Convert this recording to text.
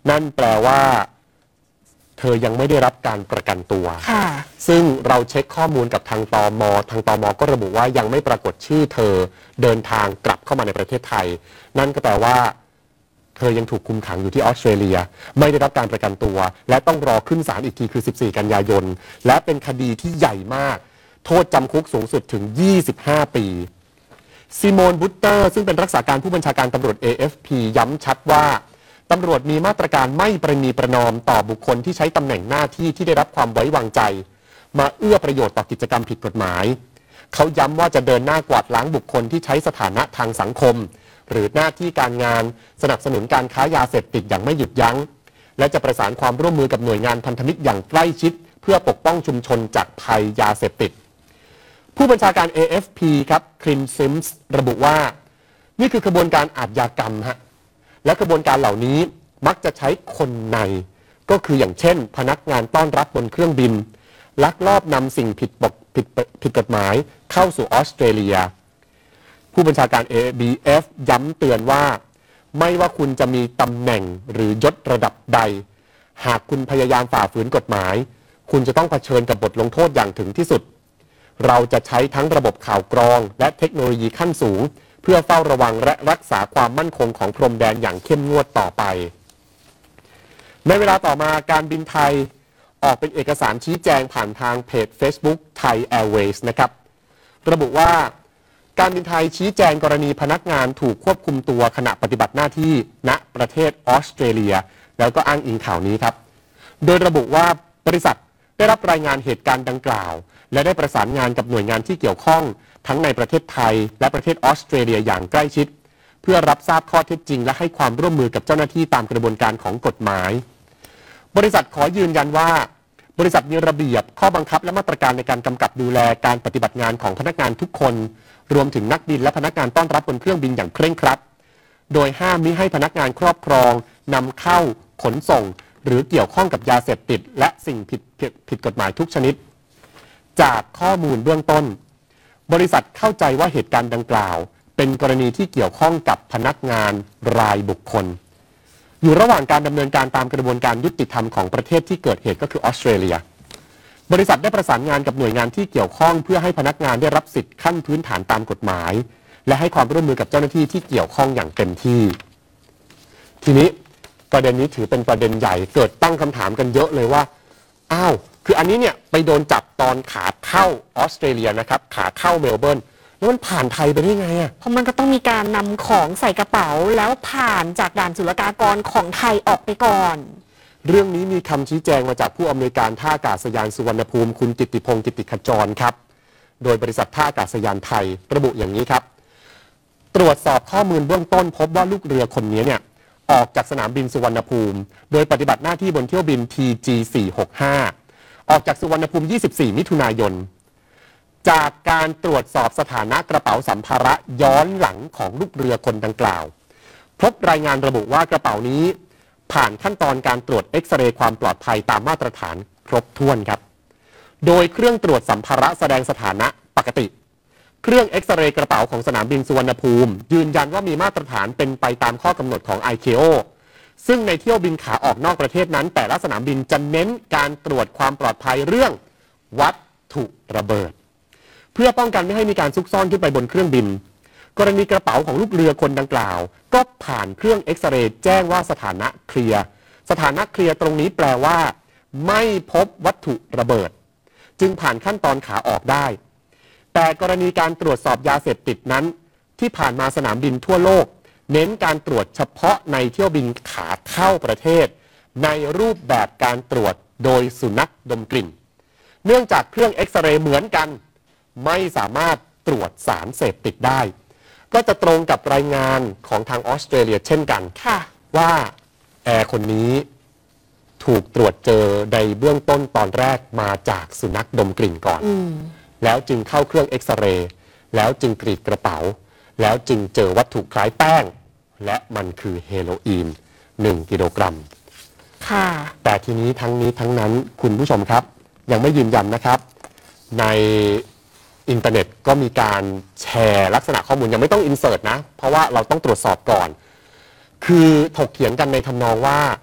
นั่นแปลว่าเธอยังไม่ได้รับการประกันตัวซึ่งเราเช็คข้อมูลกับทางตม.ก็ระบุว่ายังไม่ปรากฏชื่อเธอเดินทางกลับเข้ามาในประเทศไทยนั่นก็แปลว่าเธอยังถูกคุมขังอยู่ที่ออสเตรเลียไม่ได้รับการประกันตัวและต้องรอขึ้นศาลอีกทีคือ14 กันยายนและเป็นคดีที่ใหญ่มากโทษจำคุกสูงสุดถึง25 ปีซิโมนบุตเตอร์ซึ่งเป็นรักษาการผู้บัญชาการตำรวจ AFP ย้ำชัดว่าตำรวจมีมาตรการไม่ประนีประนอมต่อบุคคลที่ใช้ตำแหน่งหน้าที่ที่ได้รับความไว้วางใจมาเอื้อประโยชน์ต่อกิจกรรมผิดกฎหมายเขาย้ำว่าจะเดินหน้ากวาดล้างบุคคลที่ใช้สถานะทางสังคมหรือหน้าที่การงานสนับสนุนการค้ายาเสพติดอย่างไม่หยุดยั้งและจะประสานความร่วมมือกับหน่วยงานพันธมิตรอย่างใกล้ชิดเพื่อปกป้องชุมชนจากภัยยาเสพติดผู้บัญชาการ AFP ครับคริมซิมส์ระบุว่านี่คือขบวนการอาชญากรรมฮะและกระบวนการเหล่านี้มักจะใช้คนในก็คืออย่างเช่นพนักงานต้อนรับบนเครื่องบินลักลอบนำสิ่งผิดกฎหมายเข้าสู่ออสเตรเลียผู้บัญชาการ ABF ย้ำเตือนว่าไม่ว่าคุณจะมีตำแหน่งหรือยศระดับใดหากคุณพยายามฝ่าฝืนกฎหมายคุณจะต้องเผชิญกับบทลงโทษอย่างถึงที่สุดเราจะใช้ทั้งระบบข่าวกรองและเทคโนโลยีขั้นสูงเพื่อเฝ้าระวังและรักษาความมั่นคงของพรมแดนอย่างเข้มงวดต่อไปในเวลาต่อมาการบินไทยออกเป็นเอกสารชี้แจงผ่านทางเพจ Facebook Thai Airways นะครับระบุว่าการบินไทยชี้แจงกรณีพนักงานถูกควบคุมตัวขณะปฏิบัติหน้าที่ณประเทศออสเตรเลียแล้วก็อ้างอิงข่าวนี้ครับโดยระบุว่าบริษัทได้รับรายงานเหตุการณ์ดังกล่าวและได้ประสานงานกับหน่วยงานที่เกี่ยวข้องทั้งในประเทศไทยและประเทศออสเตรเลียอย่างใกล้ชิดเพื่อรับทราบข้อเท็จจริงและให้ความร่วมมือกับเจ้าหน้าที่ตามกระบวนการของกฎหมายบริษัทขอยืนยันว่าบริษัทมีระเบียบข้อบังคับและมาตรการในการกำกับดูแลการปฏิบัติงานของพนักงานทุกคนรวมถึงนักบินและพนักงานต้อนรับบนเครื่องบินอย่างเคร่งครัดโดยห้ามมิให้พนักงานครอบครองนำเข้าขนส่งหรือเกี่ยวข้องกับยาเสพติดและสิ่งผิดกฎหมายทุกชนิดจากข้อมูลเบื้องต้นบริษัทเข้าใจว่าเหตุการณ์ดังกล่าวเป็นกรณีที่เกี่ยวข้องกับพนักงานรายบุคคลอยู่ระหว่างการดำเนินการตามกระบวนการยุติธรรมของประเทศที่เกิดเหตุก็คือออสเตรเลียบริษัทได้ประสานงานกับหน่วยงานที่เกี่ยวข้องเพื่อให้พนักงานได้รับสิทธิ์ขั้นพื้นฐานตามกฎหมายและให้ความร่วมมือกับเจ้าหน้าที่ที่เกี่ยวข้องอย่างเต็มที่ทีนี้ประเด็นนี้ถือเป็นประเด็นใหญ่เกิดตั้งคำถามกันเยอะเลยว่าอ้าวคืออันนี้เนี่ยไปโดนจับตอนขาเข้าออสเตรเลียนะครับขาเข้าเมลเบิร์นแล้วมันผ่านไทยไปได้ไงอ่ะเพราะมันก็ต้องมีการนำของใส่กระเป๋าแล้วผ่านจากด่านศุลกากรของไทยออกไปก่อนเรื่องนี้มีคำชี้แจงมาจากผู้อำนวยการท่าอากาศยานสุวรรณภูมิคุณกิตติพงศ์กิติขจรครับโดยบริษัทท่าอากาศยานไทยระบุอย่างนี้ครับตรวจสอบข้อมูลเบื้องต้นพบว่าลูกเรือคนนี้เนี่ยออกจากสนามบินสุวรรณภูมิโดยปฏิบัติหน้าที่บนเที่ยวบิน TG 465ออกจากสุวรรณภูมิ24 มิถุนายนจากการตรวจสอบสถานะกระเป๋าสัมภาระย้อนหลังของลูกเรือคนดังกล่าวพบรายงานระบุว่ากระเป๋านี้ผ่านขั้นตอนการตรวจเอ็กซเรย์ความปลอดภัยตามมาตรฐานครบถ้วนครับโดยเครื่องตรวจสัมภาระแสดงสถานะปกติเครื่องเอ็กซเรย์กระเป๋าของสนามบินสุวรรณภูมิยืนยันว่ามีมาตรฐานเป็นไปตามข้อกำหนดของ ICAO ซึ่งในเที่ยวบินขาออกนอกประเทศนั้นแต่ละสนามบินจะเน้นการตรวจความปลอดภัยเรื่องวัตถุระเบิดเพื่อป้องกันไม่ให้มีการซุกซ่อนขึ้นไปบนเครื่องบินกรณีกระเป๋าของลูกเรือคนดังกล่าวก็ผ่านเครื่องเอ็กซเรย์แจ้งว่าสถานะเคลียร์สถานะเคลียร์ตรงนี้แปลว่าไม่พบวัตถุระเบิดจึงผ่านขั้นตอนขาออกได้แต่กรณีการตรวจสอบยาเสพติดนั้นที่ผ่านมาสนามบินทั่วโลกเน้นการตรวจเฉพาะในเที่ยวบินขาเข้าประเทศในรูปแบบการตรวจโดยสุนัขดมกลิ่นเนื่องจากเครื่องเอ็กซเรย์เหมือนกันไม่สามารถตรวจสารเสพติดได้ก็จะตรงกับรายงานของทางออสเตรเลียเช่นกันว่าแอร์คนนี้ถูกตรวจเจอในเบื้องต้นตอนแรกมาจากสุนัขดมกลิ่นก่อนแล้วจึงเข้าเครื่องเอ็กซเรย์แล้วจึงกรีดกระเป๋าแล้วจึงเจอวัตถุคล้ายแป้งและมันคือเฮโรอีน1 กิโลกรัมแต่ทีนี้ทั้งนั้นคุณผู้ชมครับยังไม่ยืนยันนะครับในอินเทอร์เน็ตก็มีการแชร์ลักษณะข้อมูลยังไม่ต้องอินเสิร์ตนะเพราะว่าเราต้องตรวจสอบก่อนคือถกเถียงกันในทำนองว่า